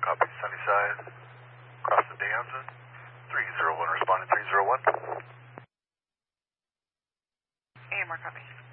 Copy. Sunnyside. Across the Danza. 301 responding 301. AMR copy.